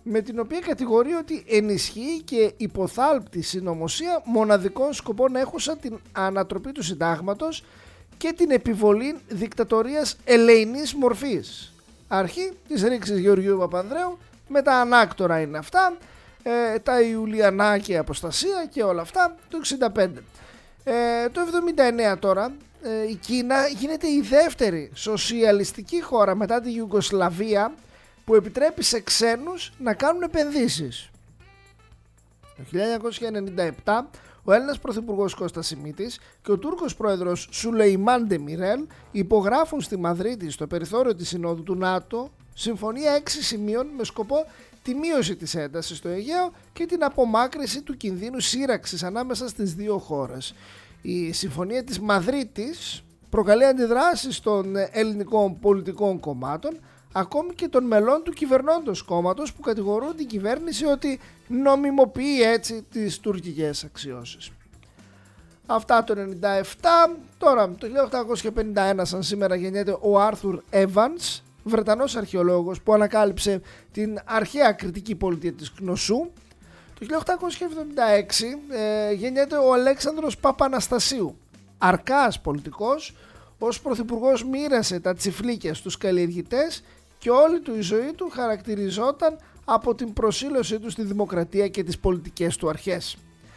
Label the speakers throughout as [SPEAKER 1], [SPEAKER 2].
[SPEAKER 1] με την οποία κατηγορεί ότι ενισχύει και υποθάλπτει συνωμοσία μοναδικών σκοπό να έχουσα την ανατροπή του συντάγματος και την επιβολή δικτατορίας ελεηνής μορφής. Αρχή της ρήξης Γεωργίου Παπανδρέου, με τα ανάκτορα είναι αυτά, τα Ιουλιανάκια αποστασία και όλα αυτά το 65. Το 79 τώρα η Κίνα γίνεται η δεύτερη σοσιαλιστική χώρα μετά τη Ιουγκοσλαβία που επιτρέπει σε ξένους να κάνουν επενδύσεις. Το 1997 ο Έλληνας Πρωθυπουργός Κώστας Σιμίτης και ο Τούρκος Πρόεδρος Σουλεϊμάν Ντεμιρέλ υπογράφουν στη Μαδρίτη στο περιθώριο της Συνόδου του ΝΑΤΟ συμφωνία 6 σημείων με σκοπό τη μείωση της έντασης στο Αιγαίο και την απομάκρυση του κινδύνου σύραξης ανάμεσα στις δύο χώρες. Η συμφωνία της Μαδρίτης προκαλεί αντιδράσεις των ελληνικών πολιτικών κομμάτων, ακόμη και των μελών του κυβερνώντος κόμματος, που κατηγορούν την κυβέρνηση ότι νομιμοποιεί έτσι τις τουρκικές αξιώσεις. Αυτά το 1997. Τώρα το 1851 σαν σήμερα γεννιέται ο Άρθουρ Έβανς, Βρετανός αρχαιολόγος που ανακάλυψε την αρχαία κρητική πολιτεία της Κνωσού. Το 1876 γεννιέται ο Αλέξανδρος Παπαναστασίου, αρκάς πολιτικός. Ως πρωθυπουργός μοίρασε τα τσιφλίκια στους καλλιεργητές και όλη του η ζωή του χαρακτηριζόταν από την προσήλωσή του στη δημοκρατία και τις πολιτικές του αρχές.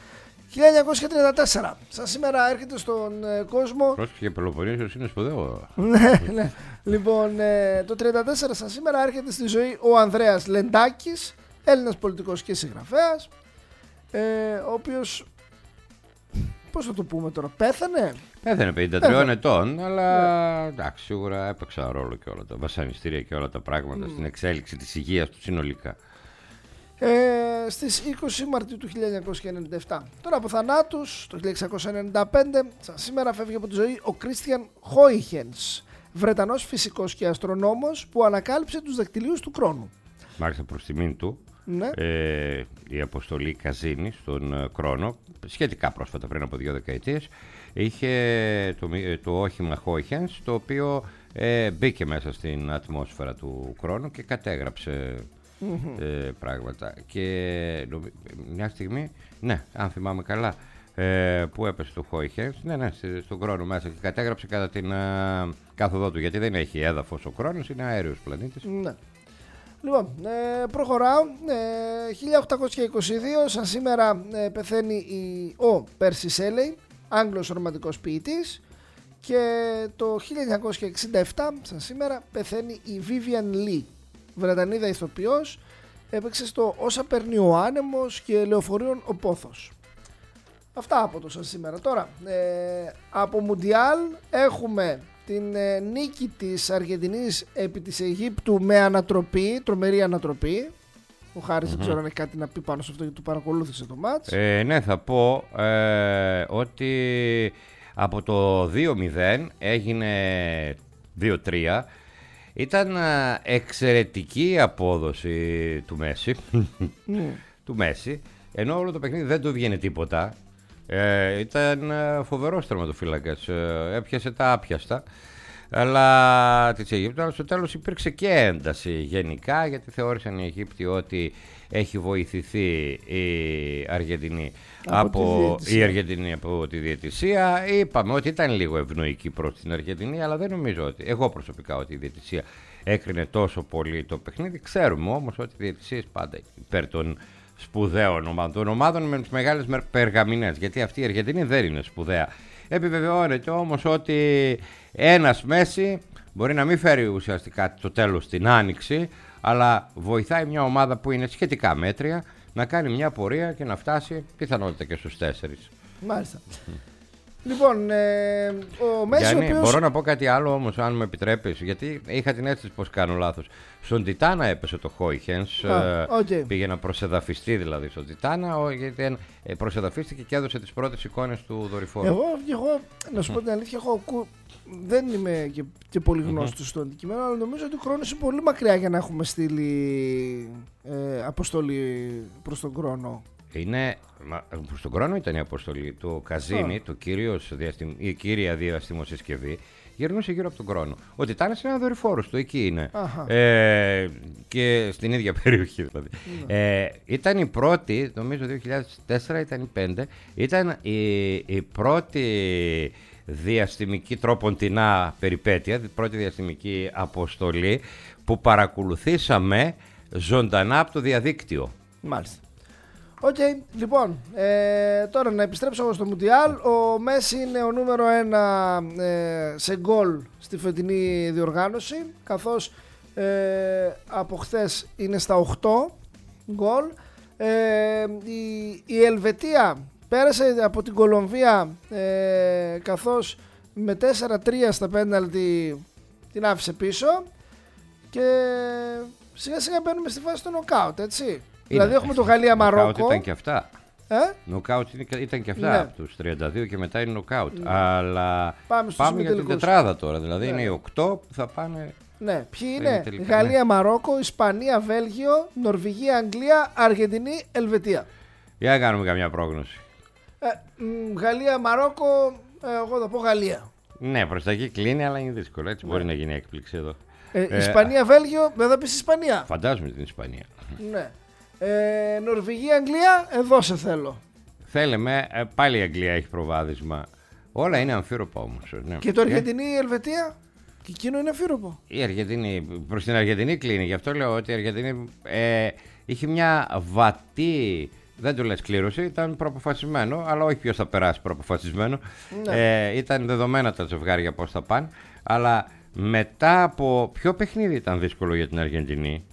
[SPEAKER 1] 1934, σαν σήμερα έρχεται στον κόσμο...
[SPEAKER 2] Πρόσεχε, Πελοποννήσιος είναι σπουδαίο.
[SPEAKER 1] Ναι. Λοιπόν, το 1934 σαν σήμερα έρχεται στη ζωή ο Ανδρέας Λεντάκης, Έλληνας πολιτικός και συγγραφέας, ο οποίος, πώς θα το πούμε τώρα, πέθανε
[SPEAKER 2] 53 ετών, αλλά εντάξει, σίγουρα έπαιξαν ρόλο και όλα τα βασανιστήρια και όλα τα πράγματα στην εξέλιξη της υγείας του συνολικά.
[SPEAKER 1] Στις 20 Μαρτίου του 1997. Τώρα από θανάτους, το 1695, σαν σήμερα φεύγει από τη ζωή ο Κρίστιαν Χόιχενς, Βρετανός φυσικός και αστρονόμος που ανακάλυψε τους δακτυλίους του Κρόνου.
[SPEAKER 2] Μάλιστα, προς τιμήν του,
[SPEAKER 1] ναι.
[SPEAKER 2] Η αποστολή Καζίνη στον Κρόνο, σχετικά πρόσφατα, πριν από 2 δεκαετίες, είχε το όχημα Χόιχενς, το οποίο μπήκε μέσα στην ατμόσφαιρα του Κρόνου και κατέγραψε πράγματα. Και μια στιγμή, ναι, αν θυμάμαι καλά, που έπεσε το Χόιχενς, ναι, στον Κρόνο μέσα και κατέγραψε κατά την κάθοδό του, γιατί δεν έχει έδαφος ο Κρόνος, είναι αέριος πλανήτης.
[SPEAKER 1] Ναι. Λοιπόν, προχωράω. 1822, σαν σήμερα πεθαίνει ο Πέρσι Σέλεϊ, Άγγλος ρομαντικός ποιητής, και το 1967, σαν σήμερα, πεθαίνει η Βίβιαν Λι, Βρετανίδα ηθοποιός, έπαιξε στο Όσα παίρνει ο άνεμος και Λεωφορείων ο Πόθος. Αυτά από το σαν σήμερα. Τώρα, από Μουντιάλ έχουμε την νίκη της Αργεντινής επί της Αιγύπτου με ανατροπή, τρομερή ανατροπή. Ο Χάρης δεν ξέρω αν έχει κάτι να πει πάνω σε αυτό, γιατί του παρακολούθησε το μάτς.
[SPEAKER 2] Ναι, θα πω ότι από το 2-0 έγινε 2-3. Ήταν εξαιρετική η απόδοση του Μέση, του Μέση, ενώ όλο το παιχνίδι δεν του βγαίνει τίποτα. Ήταν φοβερός τερματοφύλακας, έπιασε τα άπιαστα, αλλά της Αιγύπτου, αλλά στο τέλος υπήρξε και ένταση γενικά, γιατί θεώρησαν οι Αιγύπτιοι ότι έχει βοηθηθεί η Αργεντινή από τη διαιτησία. Είπαμε ότι ήταν λίγο ευνοϊκή προς την Αργεντινή, αλλά δεν νομίζω ότι, εγώ προσωπικά, ότι η διαιτησία έκρινε τόσο πολύ το παιχνίδι. Ξέρουμε όμως ότι οι διαιτησίες πάντα υπέρ των σπουδαίων ομάδων, των ομάδων με τις μεγάλες περγαμηνές, γιατί αυτή η Αργεντινή δεν είναι σπουδαία. Επιβεβαιώνεται όμως ότι ένας Μέση μπορεί να μην φέρει ουσιαστικά το τέλος στην άνοιξη, αλλά βοηθάει μια ομάδα που είναι σχετικά μέτρια να κάνει μια πορεία και να φτάσει πιθανότητα και στους 4.
[SPEAKER 1] Μάλιστα. Λοιπόν, ο Μέση,
[SPEAKER 2] Γιάννη,
[SPEAKER 1] ο οποίος...
[SPEAKER 2] μπορώ να πω κάτι άλλο όμως, αν μου επιτρέπεις, γιατί είχα την αίσθηση πως κάνω λάθος. Στον Τιτάνα έπεσε το Χόιχενς, πήγε να προσεδαφιστεί δηλαδή στον Τιτάνα, γιατί προσεδαφίστηκε και έδωσε τις πρώτες εικόνες του δορυφόρου.
[SPEAKER 1] Εγώ να σου πω την αλήθεια, δεν είμαι και πολύ γνώστος στο αντικείμενο, αλλά νομίζω ότι ο χρόνος είναι πολύ μακριά για να έχουμε στείλει αποστολή προς τον Κρόνο.
[SPEAKER 2] Στον Κρόνο ήταν η αποστολή. Το Καζίνι, η κύρια διαστημοσυσκευή, Γυρνούσε γύρω από τον χρόνο. Ο Τιτάνας είναι ένα δορυφόρος του, εκεί είναι. Και στην ίδια περιοχή δηλαδή. Ήταν η πρώτη, νομίζω 2004 ήταν η 5, ήταν η πρώτη διαστημική τρόποντινά περιπέτεια, η πρώτη διαστημική αποστολή που παρακολουθήσαμε ζωντανά από το διαδίκτυο.
[SPEAKER 1] Μάλιστα. Οκ, λοιπόν, τώρα να επιστρέψω στο Μουντιάλ. Ο Μέση είναι ο νούμερο 1 σε γκολ στη φετινή διοργάνωση, καθώς από χθες είναι στα 8 γκολ. Η Ελβετία πέρασε από την Κολομβία, καθώς με 4-3 στα πέναλτι την άφησε πίσω και σιγά σιγά μπαίνουμε στη φάση του νοκάουτ, έτσι. Δηλαδή έχουμε το Γαλλία-Μαρόκο.
[SPEAKER 2] Νοκάουτ ήταν και αυτά. Νοκάουτ ήταν και αυτά, ναι. Από τους 32 και μετά είναι νοκάουτ. Ναι. Αλλά πάμε για την τετράδα τώρα. Δηλαδή είναι οι 8 που θα πάνε.
[SPEAKER 1] Ναι, ποιοι είναι? Γαλλία-Μαρόκο, Ισπανία-Βέλγιο, Νορβηγία-Αγγλία, Αργεντινή-Ελβετία.
[SPEAKER 2] Για να κάνουμε καμιά πρόγνωση.
[SPEAKER 1] Γαλλία-Μαρόκο, εγώ θα πω Γαλλία.
[SPEAKER 2] Ναι, προς τα εκεί κλείνει, αλλά είναι δύσκολο. Έτσι μπορεί να γίνει έκπληξη εδώ.
[SPEAKER 1] Ισπανία-Βέλγιο, δεν θα πεις Ισπανία.
[SPEAKER 2] Φαντάζομαι την Ισπανία.
[SPEAKER 1] Ναι. Νορβηγία-Αγγλία, εδώ σε θέλω.
[SPEAKER 2] Θέλουμε, πάλι η Αγγλία έχει προβάδισμα. Όλα είναι αμφίροπα όμως. Ναι.
[SPEAKER 1] Και το Αργεντινή-Ελβετία, και εκείνο είναι αμφίροπο.
[SPEAKER 2] Η Αργεντινή, προς την Αργεντινή κλείνει. Γι' αυτό λέω ότι η Αργεντινή είχε μια βατή, δεν το λες κλήρωση, ήταν προαποφασισμένο, αλλά όχι ποιος θα περάσει προαποφασισμένο. Ναι. Ήταν δεδομένα τα ζευγάρια πώς θα πάνε, αλλά μετά από ποιο παιχνίδι ήταν δύσκολο για την Αργεντινή?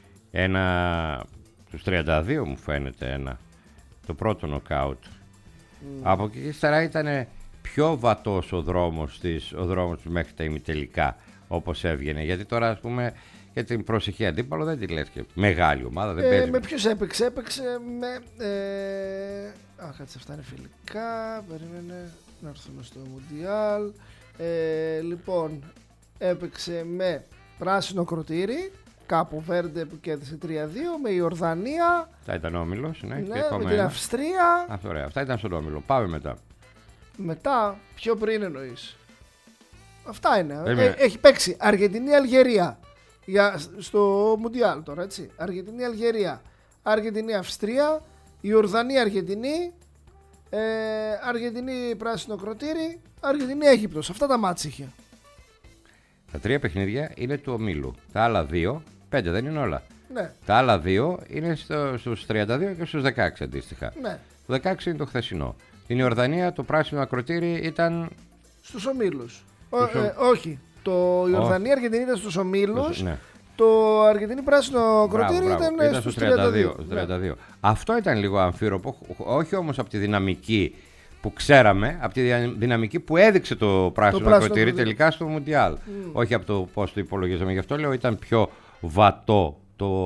[SPEAKER 2] Τους 32 μου φαίνεται το πρώτο νοκάουτ. Από εκεί και ύστερα ήταν πιο βατός ο δρόμος μέχρι τα ημιτελικά, όπως έβγαινε. Γιατί τώρα, ας πούμε, για την προσεχή αντίπαλο δεν τη λες και μεγάλη ομάδα, δεν παίζει.
[SPEAKER 1] Με ποιους έπαιξε? Έπαιξε με... κάτσε, αυτά είναι φιλικά. Περίμενε να έρθουμε στο Μουντιάλ. Λοιπόν, έπαιξε με πράσινο κροτήρι, Κάπο Βέρντε που κέρδισε 3-2, με η Ορδανία.
[SPEAKER 2] Αυτά ήταν ο όμιλος, ναι,
[SPEAKER 1] με την Αυστρία.
[SPEAKER 2] Αυτά ήταν στον όμιλο. Πάμε μετά.
[SPEAKER 1] Μετά, πιο πριν εννοείς? Αυτά είναι. Έχει παίξει Αργεντινή-Αλγερία στο Μουντιάλ τώρα, έτσι. Αργεντινή-Αλγερία, Αργεντινή-Αυστρία, η Ορδανία-Αργεντινή, Αργεντινή πράσινο κροτήρι, Αργεντινή-Αίγυπτος. Αυτά τα μάτς είχε.
[SPEAKER 2] Τα 3 παιχνίδια είναι του ομίλου. Τα άλλα 2, 5 δεν είναι όλα.
[SPEAKER 1] Ναι.
[SPEAKER 2] Τα άλλα 2 είναι στους 32 και στους 16 αντίστοιχα.
[SPEAKER 1] Ναι.
[SPEAKER 2] Το 16 είναι το χθεσινό. Την Ιορδανία το πράσινο ακροτήρι ήταν
[SPEAKER 1] στους ομίλους. Όχι. Η Ιορδανία Αργεντινή ήταν στους ομίλους. Ναι. Το Αργεντινή πράσινο κροτήρι ήταν στους 32.
[SPEAKER 2] Αυτό ήταν λίγο αμφίροπο, όχι όμως από τη δυναμική που ξέραμε, από τη δυναμική που έδειξε το πράσινο κροτήρι τελικά στο Μουντιάλ. Όχι από το πώς το υπολογίζαμε. Γι' αυτό λέω ήταν πιο βατό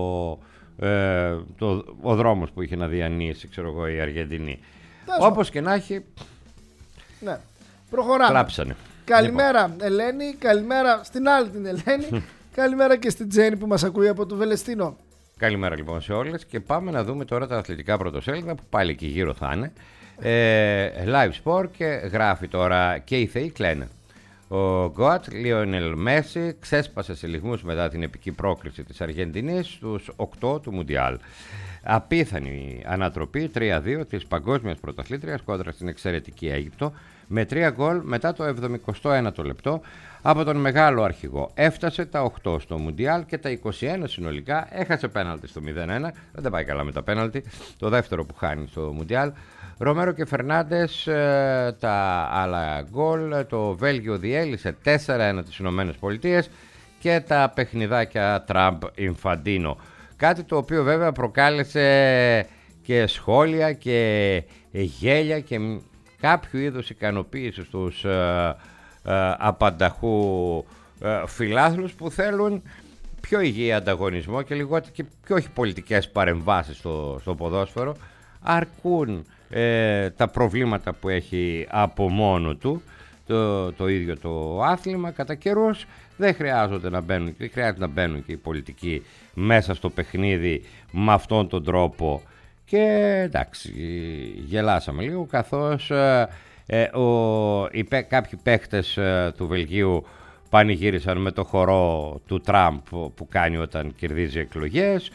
[SPEAKER 2] ο δρόμος που είχε να διανύσει, ξέρω εγώ, η Αργεντινή. Όπως και να έχει.
[SPEAKER 1] Ναι. Προχωράμε.
[SPEAKER 2] Τράψανε.
[SPEAKER 1] Καλημέρα Ελένη, καλημέρα στην άλλη την Ελένη. Καλημέρα και στην Τζέννη που μας ακούει από το Βελεστίνο.
[SPEAKER 2] Καλημέρα λοιπόν σε όλες και πάμε να δούμε τώρα τα αθλητικά πρωτοσέλιδα που πάλι εκεί γύρω θα είναι. Live Sport και γράφει τώρα και οι θεοί κλαίνε. Ο Γκοάτ Λιονέλ Μέση ξέσπασε σε λιγμούς μετά την επική πρόκριση της Αργεντινής στους 8 του Μουντιάλ. Απίθανη ανατροπή 3-2 της παγκόσμιας πρωταθλήτριας κόντρα στην εξαιρετική Αίγυπτο με 3 γκολ μετά το 71ο λεπτό από τον μεγάλο αρχηγό. Έφτασε τα 8 στο Μουντιάλ και τα 21 συνολικά. Έχασε πέναλτι στο 0-1. Δεν τα πάει καλά με τα πέναλτι. Το δεύτερο που χάνει στο Μουντιάλ. Ρομέρο και Φερνάντες τα άλλα γκολ. Το Βέλγιο διέλυσε 4-1 τις Ηνωμένες Πολιτείες και τα παιχνιδάκια Τραμπ-Ινφαντίνο. Κάτι το οποίο βέβαια προκάλεσε και σχόλια και γέλια και κάποιο είδους ικανοποίηση στους απανταχού φιλάθλους που θέλουν πιο υγιή ανταγωνισμό και λιγότερο και πιο όχι πολιτικές παρεμβάσεις στο ποδόσφαιρο. Αρκούν τα προβλήματα που έχει από μόνο του το ίδιο το άθλημα κατά καιρούς. Δεν χρειάζεται να μπαίνουν και οι πολιτικοί μέσα στο παιχνίδι με αυτόν τον τρόπο. Και εντάξει, γελάσαμε λίγο καθώς κάποιοι παίκτες του Βελγίου πανηγύρισαν με το χορό του Τραμπ που κάνει όταν κερδίζει εκλογές.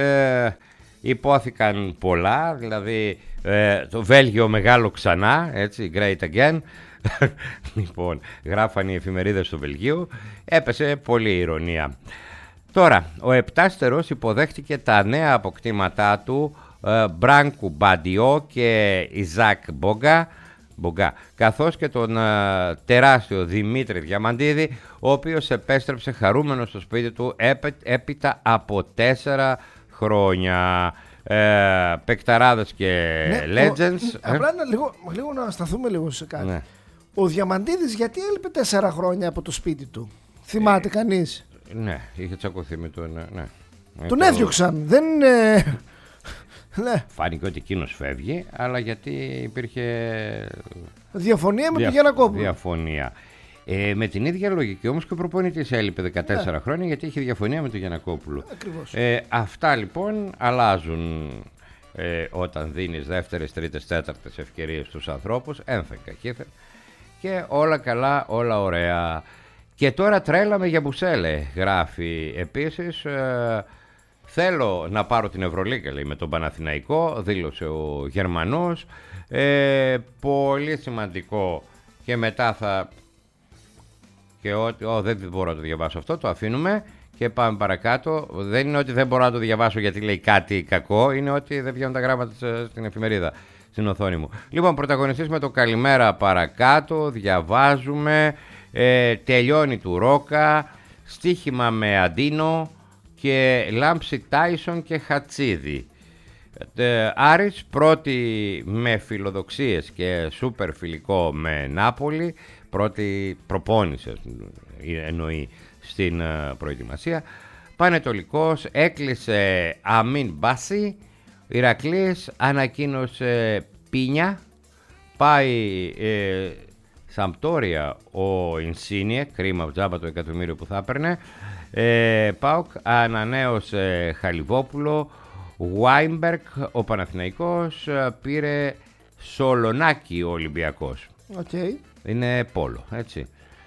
[SPEAKER 2] Υπόθηκαν πολλά, δηλαδή το Βέλγιο μεγάλο ξανά, έτσι, great again. Λοιπόν, γράφανε οι εφημερίδες στο Βελγίο, έπεσε πολύ ηρωνία. Τώρα, ο Επτάστερος υποδέχτηκε τα νέα αποκτήματά του, Μπράνκου Μπαντιό και Ιζάκ Μπογκά, καθώς και τον τεράστιο Δημήτρη Διαμαντίδη, ο οποίος επέστρεψε χαρούμενος στο σπίτι του έπειτα από 4 χρόνια. Παικταράδες και legends.
[SPEAKER 1] Απλά λίγο να σταθούμε λίγο σε κάτι.
[SPEAKER 2] Ναι.
[SPEAKER 1] Ο Διαμαντίδης γιατί έλειπε 4 χρόνια από το σπίτι του? Θυμάται κανείς?
[SPEAKER 2] Ναι, είχε τσακωθεί με τον... Ναι.
[SPEAKER 1] Τον έδιωξαν. Δεν... Ναι.
[SPEAKER 2] Φάνηκε ότι εκείνος φεύγει, αλλά γιατί υπήρχε
[SPEAKER 1] διαφωνία με τον Γιαννακόπουλο.
[SPEAKER 2] Διαφωνία. Με την ίδια λογική όμως και ο προπονητής έλειπε 14 χρόνια γιατί είχε διαφωνία με τον Γιαννακόπουλο.
[SPEAKER 1] Ακριβώς.
[SPEAKER 2] Αυτά λοιπόν αλλάζουν όταν δίνεις δεύτερες, τρίτες, τέταρτες ευκαιρίες στους ανθρώπους, ένθεκα και όλα καλά, όλα ωραία. Και τώρα τρέλα με Γιαμπουσέλε, γράφει επίσης. Θέλω να πάρω την Ευρωλίγκα, λέει, με τον Παναθηναϊκό, δήλωσε ο Γερμανός. Πολύ σημαντικό. Και μετά θα... Και ότι δεν μπορώ να το διαβάσω αυτό, το αφήνουμε και πάμε παρακάτω. Δεν είναι ότι δεν μπορώ να το διαβάσω γιατί λέει κάτι κακό, είναι ότι δεν βγαίνουν τα γράμματα στην εφημερίδα, στην οθόνη μου. Λοιπόν, πρωταγωνιστής με το καλημέρα παρακάτω, διαβάζουμε, τελειώνει του Ρόκα, στοίχημα με Αντίνο και λάμψη Τάισον και Χατσίδη. Άρης πρώτη με φιλοδοξίες και σούπερ φιλικό με Νάπολη, πρώτη προπόνηση εννοεί στην προετοιμασία. Πανετολικός έκλεισε Αμίν Μπάση, Ηρακλής ανακοίνωσε Πίνια, πάει Σαμπτόρια ο Ινσίνιε, κρίμα τζάμπα το εκατομμύριο που θα έπαιρνε. ΠΑΟΚ ανανέωσε Χαλιβόπουλο. Βάιμπερκ ο Παναθηναϊκός πήρε Σολονάκι ο Ολυμπιακός.
[SPEAKER 1] Okay.
[SPEAKER 2] Είναι πόλο, έτσι.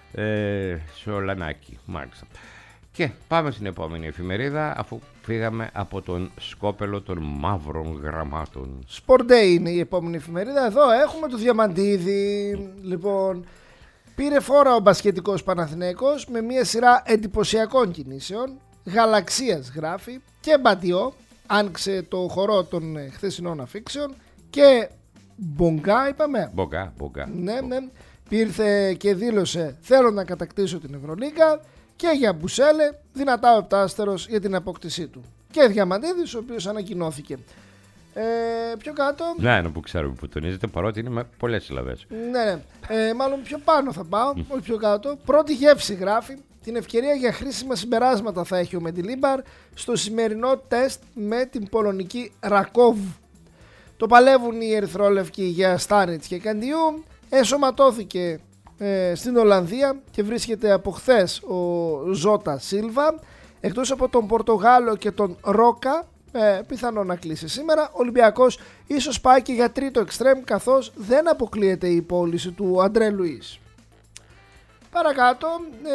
[SPEAKER 2] Σολονάκι, μάλιστα. Και πάμε στην επόμενη εφημερίδα, αφού φύγαμε από τον σκόπελο των μαύρων γραμμάτων.
[SPEAKER 1] Sport Day είναι η επόμενη εφημερίδα. Εδώ έχουμε το Διαμαντίδη. Λοιπόν, πήρε φόρα ο μπασκετικός Παναθηναϊκός με μια σειρά εντυπωσιακών κινήσεων. Γαλαξίας γράφει και Μπαντιό. Άνοιξε το χορό των χθεσινών αφήξεων. Και Μπογκά είπαμε.
[SPEAKER 2] Μπογκά.
[SPEAKER 1] Ναι. Πήρθε και δήλωσε θέλω να κατακτήσω την Ευρωλίγκα. Και για Μπουσέλε δυνατά ο Επτάστερος για την απόκτησή του. Και Διαμαντίδης ο οποίος ανακοινώθηκε. Πιο κάτω.
[SPEAKER 2] Ναι, που ξέρουμε που τονίζεται, παρότι είναι με πολλές συλλαβές.
[SPEAKER 1] Ναι. Μάλλον πιο πάνω θα πάω, όχι πιο κάτω. Πρώτη γεύση γράφει. Την ευκαιρία για χρήσιμα συμπεράσματα θα έχει ο Μεντιλίμπαρ στο σημερινό τεστ με την πολωνική Ρακόβ. Το παλεύουν οι ερυθρόλευκοι για Στάνιτς και Καντιού. Ενσωματώθηκε στην Ολλανδία και βρίσκεται από χθες ο Ζώτα Σίλβα. Εκτός από τον Πορτογάλο και τον Ρόκα, πιθανό να κλείσει σήμερα. Ο Ολυμπιακός ίσως πάει και για τρίτο εξτρέμ, καθώς δεν αποκλείεται η πώληση του Αντρέ Λουίς. Παρακάτω,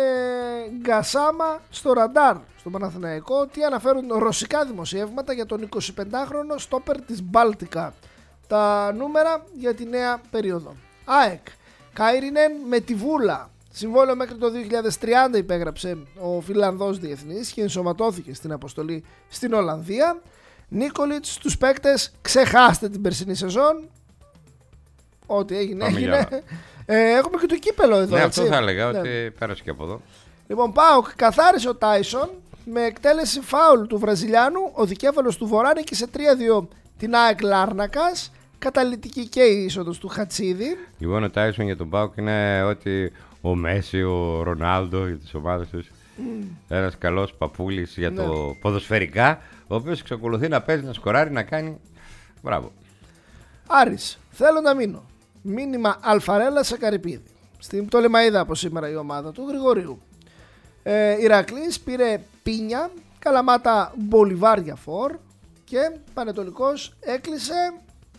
[SPEAKER 1] Γκασάμα στο ραντάρ στο Παναθηναϊκό. Τι αναφέρουν ρωσικά δημοσιεύματα για τον 25χρονο στόπερ της Μπάλτικα. Τα νούμερα για τη νέα περίοδο. ΑΕΚ, Κάιρινεν με τη Βούλα. Συμβόλαιο μέχρι το 2030 υπέγραψε ο Φιλανδός διεθνής και ενσωματώθηκε στην αποστολή στην Ολλανδία. Νίκολιτς, τους παίκτες, ξεχάστε την περσινή σεζόν. Ό,τι έγινε. Έχουμε και το κύπελο εδώ.
[SPEAKER 2] Ναι,
[SPEAKER 1] έτσι.
[SPEAKER 2] αυτό θα έλεγα, ότι πέρασε και από εδώ.
[SPEAKER 1] Λοιπόν, ΠΑΟΚ καθάρισε ο Τάισον με εκτέλεση φάουλ του Βραζιλιάνου. Ο δικέφαλος του Βορρά νίκησε 3-2 την ΑΕΚ Λάρνακας. Καταλυτική και η είσοδος του Χατσίδη.
[SPEAKER 2] Λοιπόν, ο Τάισον για τον ΠΑΟΚ είναι ότι ο Μέση, ο Ρονάλντο για τις ομάδες τους. Ένας καλός παππούλης για το ποδοσφαιρικά, ο οποίος εξακολουθεί να παίζει, να σκοράρει, να κάνει. Μπράβο.
[SPEAKER 1] Άρης, θέλω να μείνω. Μήνυμα Αλφαρέλα σε Καρυπίδη. Στην Πτολεμαΐδα από σήμερα η ομάδα του Γρηγορίου. Ηρακλής πήρε Πίνια, Καλαμάτα Μπολιβάρια Φορ και Πανετολικός έκλεισε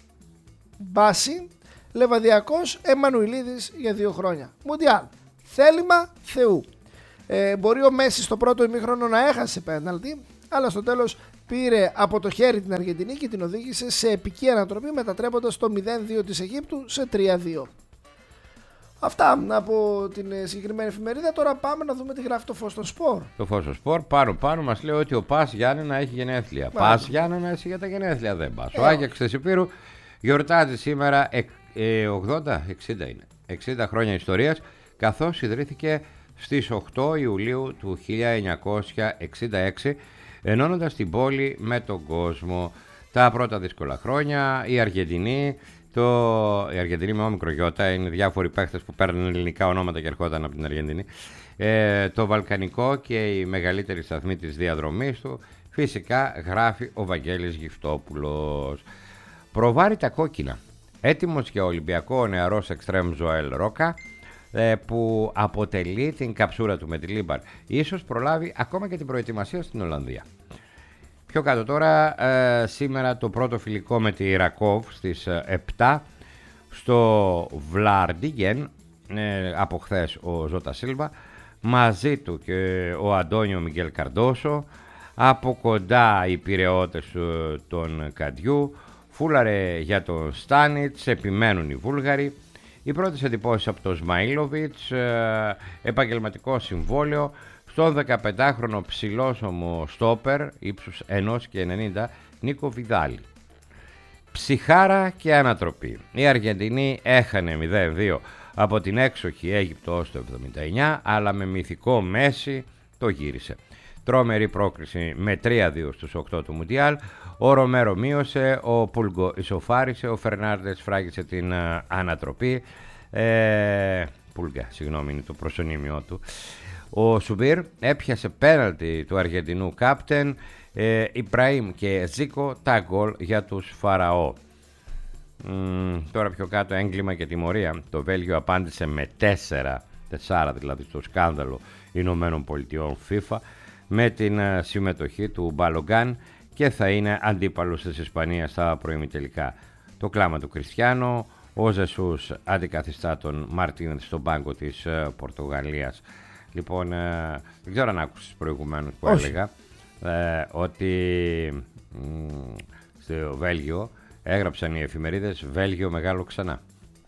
[SPEAKER 1] Μπάση, Λεβαδιακός Εμμανουηλίδης για 2 χρόνια. Μουντιάλ, θέλημα Θεού. Μπορεί ο Μέση στο πρώτο ημίχρονο να έχασε πέναλτι, αλλά στο τέλος πήρε από το χέρι την Αργεντινή και την οδήγησε σε επική ανατροπή, μετατρέποντας το 0-2 της Αιγύπτου σε 3-2. Αυτά από την συγκεκριμένη εφημερίδα. Τώρα πάμε να δούμε τι γράφει το Φως στο Σπορ.
[SPEAKER 2] Το Φως στο Σπορ πάνω μας λέει ότι ο Πας Γιάννενα έχει γενέθλια. Πας Γιάννενα, εσύ για τα γενέθλια δεν πας. Ο Άγιαξ Θεσσυπήρου γιορτάζει σήμερα 60 είναι. 60 χρόνια ιστορίας, καθώς ιδρύθηκε στις 8 Ιουλίου του 1966, ενώνοντας την πόλη με τον κόσμο. Τα πρώτα δύσκολα χρόνια, η Αργεντινή με όμικρο γιώτα, είναι διάφοροι παίχτες που παίρνουν ελληνικά ονόματα και ερχόταν από την Αργεντινή. Το Βαλκανικό και η μεγαλύτερη σταθμή της διαδρομής του, φυσικά γράφει ο Βαγγέλης Γυφτόπουλος. Προβάρει τα κόκκινα. Έτοιμος για Ολυμπιακό ο νεαρός εξτρέμ Ζωέλ Ρόκα, που αποτελεί την καψούρα του με τη Λίμπαρ. Ίσως προλάβει ακόμα και την προετοιμασία στην Ολλανδία. Πιο κάτω τώρα, σήμερα το πρώτο φιλικό με τη Ρακόβ στις 7 στο Βλάρντιγεν, από χθες ο Ζώτα Σίλβα, μαζί του και ο Αντώνιο Μιγγέλ Καρντόσο, από κοντά οι πειραιώτες των Καντιού, φούλαρε για τον Στάνιτς, επιμένουν οι Βούλγαροι. Οι πρώτες εντυπώσεις από τον Σμαΐλοβιτς, επαγγελματικό συμβόλαιο στον 15χρονο ψηλόσωμο στόπερ ύψους 1,90 Νίκο Βιδάλη. Ψυχάρα και ανατροπή. Η Αργεντινή έχανε 0-2 από την έξοχη Αίγυπτο ως το 79, αλλά με μυθικό Μέση το γύρισε. Τρόμερη πρόκριση με 3-2 στους 8 του Μουντιάλ. Ο Ρομέρο μείωσε, ο Πούλγκο ισοφάρισε, ο Φερνάντες φράγισε την ανατροπή. Πούλγκα, συγγνώμη, είναι το προσωνύμιο του. Ο Σουμπίρ έπιασε πέναλτι του Αργεντινού κάπτεν. Ιμπραήμ και Ζίκο τα γκολ για τους Φαραώ. Τώρα πιο κάτω, έγκλημα και τιμωρία. Το Βέλγιο απάντησε με 4 δηλαδή στο σκάνδαλο Ηνωμένων Πολιτειών FIFA, με την συμμετοχή του Μπαλογκάν, και θα είναι αντίπαλος της Ισπανίας στα προημιτελικά. Το κλάμα του Κριστιάνο, ο Ζεσούς αντικαθιστά τον Μαρτίνεθ στον πάγκο της Πορτογαλίας. Λοιπόν, δεν ξέρω αν άκουσες προηγουμένως που έλεγα ότι στο Βέλγιο έγραψαν οι εφημερίδες Βέλγιο μεγάλο ξανά.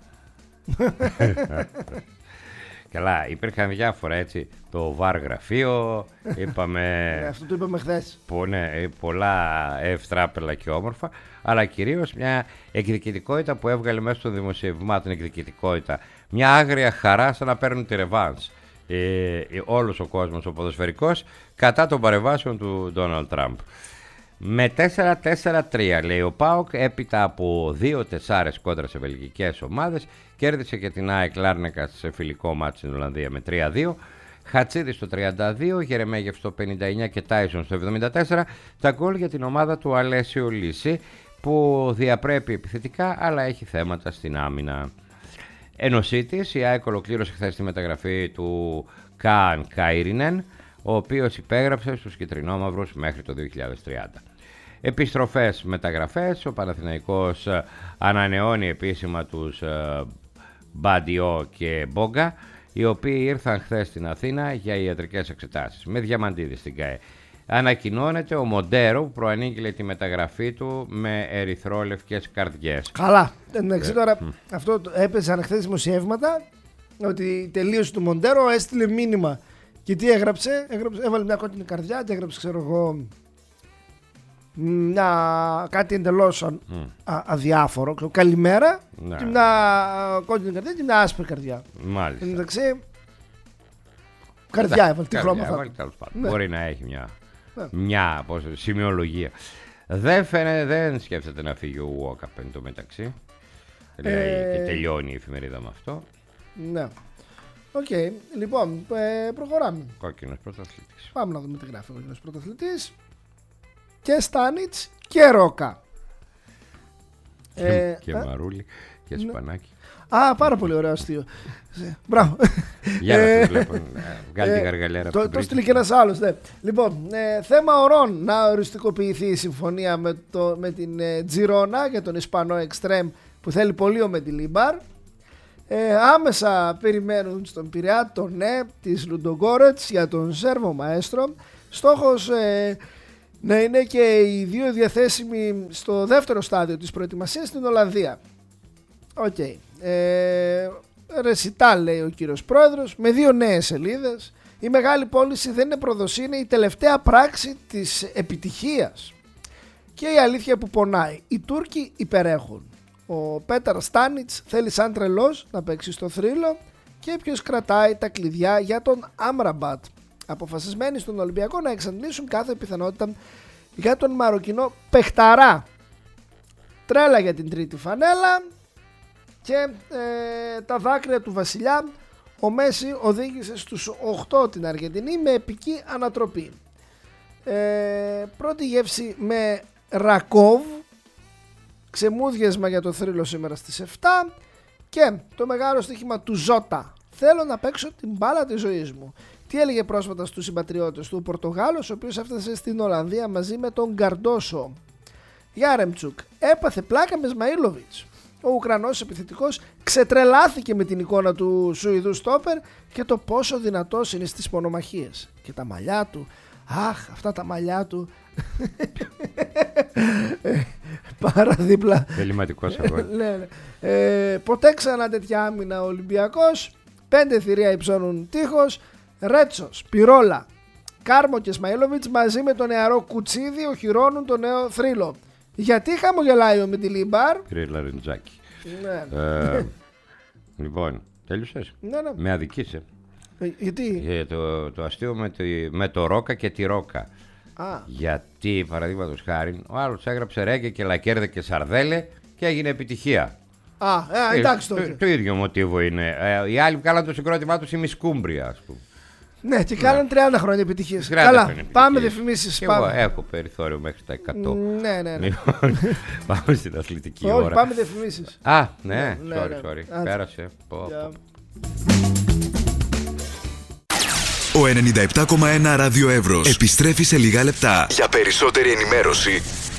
[SPEAKER 2] Καλά, υπήρχαν διάφορα, έτσι, το βαρ γραφείο, είπαμε...
[SPEAKER 1] Αυτό το είπαμε χθες.
[SPEAKER 2] Πολλά ευτράπελα και όμορφα, αλλά κυρίως μια εκδικητικότητα που έβγαλε μέσα των δημοσιευμάτων, εκδικητικότητα, μια άγρια χαρά σαν να παίρνουν τη ρεβάνς. Όλος ο κόσμος ο ποδοσφαιρικός κατά των παρεμβάσεων του Ντόναλντ Τραμπ. Με 4-4-3 λέει ο ΠΑΟΚ, έπειτα από 2-4 κόντρα σε βελγικές ομάδες, κέρδισε και την ΑΕΚ Λάρνακα σε φιλικό μάτι στην Ολλανδία με 3-2. Χατσίδη στο 32, Γερεμέγεφ στο 59 και Τάισον στο 74. Τα γκολ για την ομάδα του Αλέσιο Λύση, που διαπρέπει επιθετικά αλλά έχει θέματα στην άμυνα. Ένωσή της, η ΑΕΚ ολοκλήρωσε χθες τη μεταγραφή του Καν Κάιρινεν, ο οποίος υπέγραψε στους κιτρινόμαυρους μέχρι το 2030. Επιστροφές, μεταγραφές, ο Παναθηναϊκός ανανεώνει επίσημα τους Μπαντιό και Μπόγκα, οι οποίοι ήρθαν χθες στην Αθήνα για ιατρικές εξετάσεις. Με Διαμαντίδη στην ΚΑΕ. Ανακοινώνεται ο Μοντέρο που προανήγγειλε τη μεταγραφή του με ερυθρόλευκες καρδιές.
[SPEAKER 1] Καλά. Εντάξει, τώρα αυτό έπαιζαν χθες δημοσιεύματα ότι τελείωσε του Μοντέρο, έστειλε μήνυμα. Και τι έγραψε, έβαλε μια κόκκινη καρδιά και έγραψε, ξέρω εγώ, κάτι εντελώς αδιάφορο. Καλημέρα, ναι. Και μια κόκκινη καρδιά και μια άσπρη καρδιά.
[SPEAKER 2] Μάλιστα.
[SPEAKER 1] Εντάξει, καρδιά έβαλε, τι χρώμα θα.
[SPEAKER 2] Ναι. Μπορεί να έχει μια σημειολογία. Δεν σκέφτεται να φύγει ο Walkup εν τω μεταξύ. Και τελειώνει η εφημερίδα με αυτό.
[SPEAKER 1] Ναι. Οκ, λοιπόν, προχωράμε.
[SPEAKER 2] Κόκκινος πρωταθλητής.
[SPEAKER 1] Πάμε να δούμε τι γράφει ο κόκκινος πρωταθλητής. Και Στάνιτς και Ρόκα.
[SPEAKER 2] Και Μαρούλη και Σπανάκι.
[SPEAKER 1] Πάρα πολύ ωραίο αστείο. Μπράβο.
[SPEAKER 2] Για να το βλέπω. Βγάλει τη γαργαλέρα.
[SPEAKER 1] Το στείλει και ένας άλλος. Ναι. Λοιπόν, θέμα ορών. Να οριστικοποιηθεί η συμφωνία με την Τζιρόνα για τον Ισπανό Εκστρέμ που θέλει πολύ ο Μεντιλίμπαρ. Άμεσα περιμένουν στον Πειραιά τον ΝΕ της Λουντογκόρετς για τον Σέρβο Μαέστρο. Στόχος να είναι και οι δύο διαθέσιμοι στο δεύτερο στάδιο της προετοιμασίας στην Ολλανδία. Οκ. Ρεσιτάλ, λέει ο κύριος πρόεδρος, με 2 νέες σελίδες. Η μεγάλη πώληση δεν είναι προδοσία, είναι η τελευταία πράξη της επιτυχίας. Και η αλήθεια που πονάει, οι Τούρκοι υπερέχουν. Ο Πέταρ Στάνιτς θέλει σαν τρελός να παίξει στο θρύλο και ποιος κρατάει τα κλειδιά για τον Άμραμπατ. Αποφασισμένοι στον Ολυμπιακό να εξαντλήσουν κάθε πιθανότητα για τον Μαροκινό παιχταρά. Τρέλα για την τρίτη φανέλα και τα δάκρυα του βασιλιά. Ο Μέση οδήγησε στους 8 την Αργεντινή με επική ανατροπή. Πρώτη γεύση με Ρακόβ, ξεμούδιασμα για το θρύλο σήμερα στις 7 και το μεγάλο στοίχημα του Ζώτα. Θέλω να παίξω την μπάλα της ζωής μου. Τι έλεγε πρόσφατα στους συμπατριώτες του ο Πορτογάλος, ο οποίος έφτασε στην Ολλανδία μαζί με τον Γκαρντόσο. Γιάρεμτσουκ έπαθε πλάκα με Σμαΐλοβιτς. Ο Ουκρανός επιθετικός ξετρελάθηκε με την εικόνα του Σουηδού στόπερ και το πόσο δυνατός είναι στις μονομαχίες. Και τα μαλλιά του, αχ, αυτά τα μαλλιά του. Πάρα δίπλα.
[SPEAKER 2] Ελληματικός αγώνα.
[SPEAKER 1] Ποτέ ξανά τέτοια άμυνα ο Ολυμπιακός. 5 θηρία υψώνουν τείχος. Ρέτσος, Πυρόλα, Κάρμο και Σμαΐλοβιτς μαζί με τον νεαρό Κουτσίδη οχυρώνουν το νέο θρύλο. Γιατί χαμογελάει ο Μεντιλίμπαρ?
[SPEAKER 2] Κύριε Λαρεντζάκη. Λοιπόν, τέλειωσες?
[SPEAKER 1] Ναι.
[SPEAKER 2] Με αδικήσε.
[SPEAKER 1] Γιατί?
[SPEAKER 2] Το αστείο με το Ρόκα και τη Ρόκα. Γιατί, παραδείγματος χάρη, ο άλλος έγραψε Ρέγκε και Λακέρδε και Σαρδέλε και έγινε επιτυχία.
[SPEAKER 1] Εντάξει τότε.
[SPEAKER 2] Το ίδιο μοτίβο είναι. Οι άλλοι βγάλαν το συγκρότημά τους η Μισκούμπρια, ας πούμε.
[SPEAKER 1] Ναι, και κάναν 30 χρόνια επιτυχίες. Καλά, πάμε διαφημίσεις.
[SPEAKER 2] Εγώ έχω περιθώριο μέχρι τα 100.
[SPEAKER 1] Ναι.
[SPEAKER 2] Λοιπόν, πάμε στην αθλητική ώρα.
[SPEAKER 1] Όχι, πάμε διαφημίσεις.
[SPEAKER 2] Ναι, sorry. Πέρασε.
[SPEAKER 3] Ο 97,1 Ράδιο Εύρος επιστρέφει σε λίγα λεπτά. Για περισσότερη ενημέρωση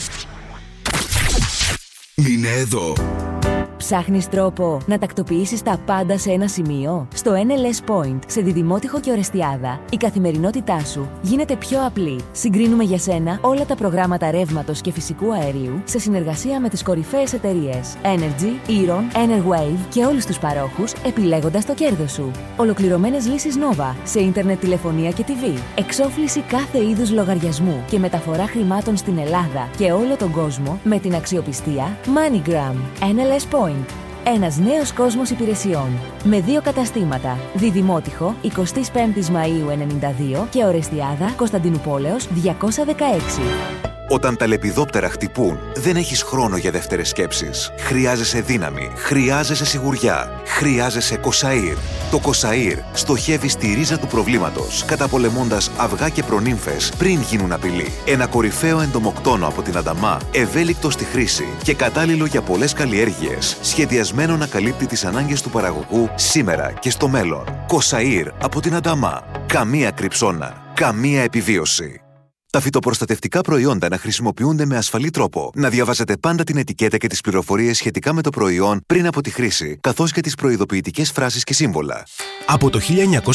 [SPEAKER 3] είναι εδώ.
[SPEAKER 4] Ψάχνεις τρόπο να τακτοποιήσεις τα πάντα σε ένα σημείο? Στο NLS Point, σε Διδημότυχο και Ορεστιάδα, η καθημερινότητά σου γίνεται πιο απλή. Συγκρίνουμε για σένα όλα τα προγράμματα ρεύματος και φυσικού αερίου σε συνεργασία με τις κορυφαίες εταιρείες Energy, Eron, Enerwave και όλους τους παρόχους, επιλέγοντας το κέρδος σου. Ολοκληρωμένες λύσεις Nova σε ίντερνετ, τηλεφωνία και TV. Εξόφληση κάθε είδους λογαριασμού και μεταφορά χρημάτων στην Ελλάδα και όλο τον κόσμο με την αξιοπιστία MoneyGram. NLS Point. Ένας νέος κόσμος υπηρεσιών. Με 2 καταστήματα. Διδημότυχο, 25 Μαΐου 92 και Ορεστιάδα, Κωνσταντινουπόλεως 216.
[SPEAKER 3] Όταν τα λεπιδόπτερα χτυπούν, δεν έχεις χρόνο για δεύτερες σκέψεις. Χρειάζεσαι δύναμη, χρειάζεσαι σιγουριά, χρειάζεσαι Κοσαΐρ. Το Κοσαΐρ στοχεύει στη ρίζα του προβλήματος, καταπολεμώντας αυγά και προνύμφες πριν γίνουν απειλή. Ένα κορυφαίο εντομοκτόνο από την Ανταμά, ευέλικτο στη χρήση και κατάλληλο για πολλές καλλιέργειες, σχεδιασμένο να καλύπτει τις ανάγκες του παραγωγού σήμερα και στο μέλλον. Κοσαΐρ από την Ανταμά. Καμία κρυψώνα, καμία επιβίωση. Τα φυτοπροστατευτικά προϊόντα να χρησιμοποιούνται με ασφαλή τρόπο. Να διαβάζετε πάντα την ετικέτα και τις πληροφορίες σχετικά με το προϊόν πριν από τη χρήση, καθώς και τις προειδοποιητικές φράσεις και σύμβολα.
[SPEAKER 5] Από το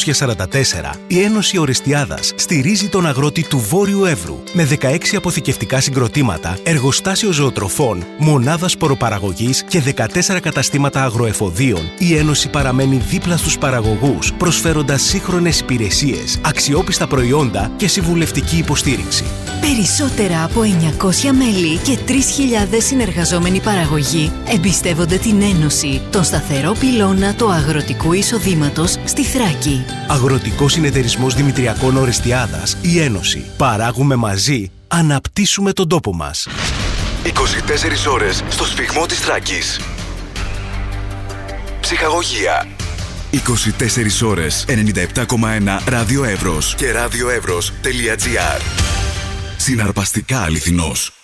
[SPEAKER 5] 1944, η Ένωση Ορεστιάδας στηρίζει τον αγρότη του Βόρειου Εύρου. Με 16 αποθηκευτικά συγκροτήματα, εργοστάσιο ζωοτροφών, μονάδα σποροπαραγωγής και 14 καταστήματα αγροεφοδίων, η Ένωση παραμένει δίπλα στους παραγωγούς, προσφέροντας σύγχρονες υπηρεσίες, αξιόπιστα προϊόντα και συμβουλευτική υποστήριξη.
[SPEAKER 6] Περισσότερα από 900 μέλη και 3.000 συνεργαζόμενοι παραγωγοί εμπιστεύονται την Ένωση, τον σταθερό πυλώνα του αγροτικού εισοδήματος στη Θράκη.
[SPEAKER 5] Αγροτικός Συνεταιρισμός Δημητριακών Ορεστιάδας, η Ένωση. Παράγουμε μαζί, αναπτύσσουμε τον τόπο μας.
[SPEAKER 3] 24 ώρες στο σφυγμό της Θράκης. Ψυχαγωγία. 24 ώρες 97,1 Ράδιο Εύρος και radioevros.gr. Συναρπαστικά αληθινός.